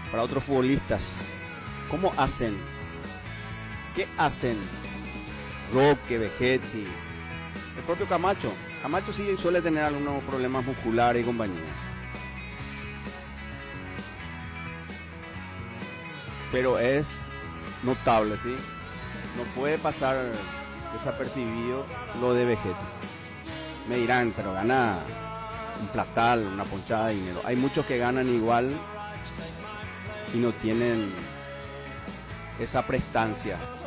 para otros futbolistas. ¿Cómo hacen? ¿Qué hacen? Roque, Vegetti, el propio Camacho. Camacho sí suele tener algunos problemas musculares y compañía. Pero es notable, ¿sí? No puede pasar desapercibido lo de Vegetti. Me dirán, pero gana un platal, una ponchada de dinero. Hay muchos que ganan igual y no tienen esa prestancia